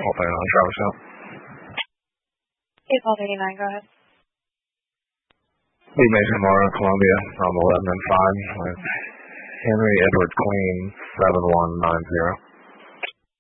Paul 39, Travis out. 8 Paul 39, go ahead. Lee Mason Mora, Columbia, 11 and 5 with Henry Edward Queen, 7190.